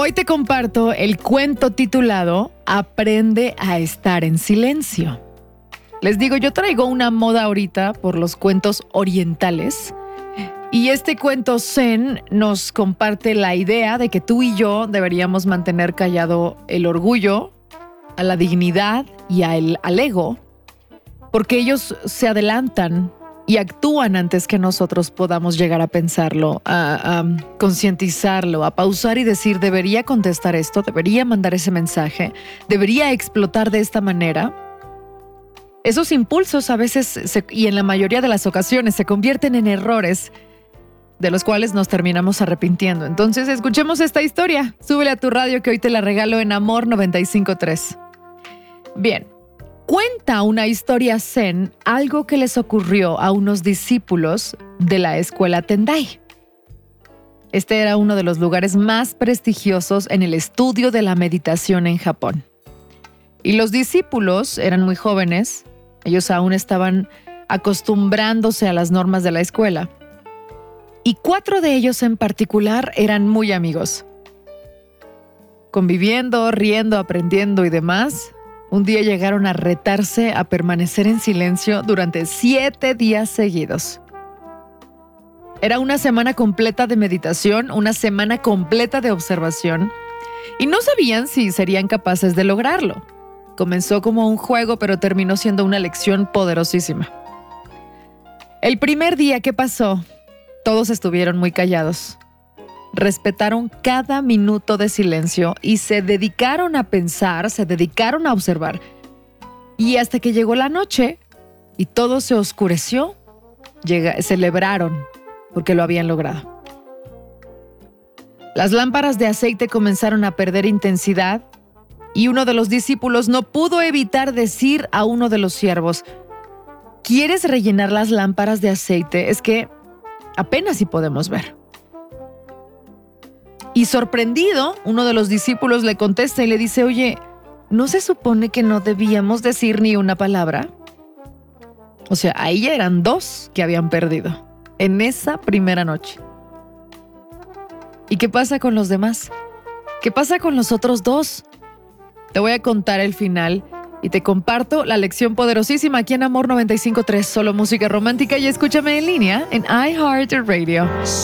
Hoy te comparto el cuento titulado Aprende a estar en silencio. Les digo, yo traigo una moda ahorita por los cuentos orientales y este cuento zen nos comparte la idea de que tú y yo deberíamos mantener callado el orgullo, a la dignidad y al ego, porque ellos se adelantan y actúan antes que nosotros podamos llegar a pensarlo, a concientizarlo, a pausar y decir, debería contestar esto, debería mandar ese mensaje, debería explotar de esta manera. Esos impulsos a veces y en la mayoría de las ocasiones se convierten en errores de los cuales nos terminamos arrepintiendo. Entonces, escuchemos esta historia. Súbele a tu radio que hoy te la regalo en Amor 95.3. Bien. Cuenta una historia zen algo que les ocurrió a unos discípulos de la escuela Tendai. Este era uno de los lugares más prestigiosos en el estudio de la meditación en Japón. Y los discípulos eran muy jóvenes, ellos aún estaban acostumbrándose a las normas de la escuela. Y 4 de ellos en particular eran muy amigos. Conviviendo, riendo, aprendiendo y demás. Un día llegaron a retarse a permanecer en silencio durante 7 días seguidos. Era una semana completa de meditación, una semana completa de observación, y no sabían si serían capaces de lograrlo. Comenzó como un juego, pero terminó siendo una lección poderosísima. El primer día que pasó, todos estuvieron muy callados. Respetaron cada minuto de silencio y se dedicaron a pensar, se dedicaron a observar. Y hasta que llegó la noche y todo se oscureció, celebraron porque lo habían logrado. Las lámparas de aceite comenzaron a perder intensidad y uno de los discípulos no pudo evitar decir a uno de los siervos, ¿quieres rellenar las lámparas de aceite? Es que apenas si podemos ver. Y sorprendido, uno de los discípulos le contesta y le dice, oye, ¿no se supone que no debíamos decir ni una palabra? O sea, ahí ya eran 2 que habían perdido en esa primera noche. ¿Y qué pasa con los demás? ¿Qué pasa con los otros 2? Te voy a contar el final y te comparto la lección poderosísima aquí en Amor 95.3, solo música romántica y escúchame en línea en iHeartRadio.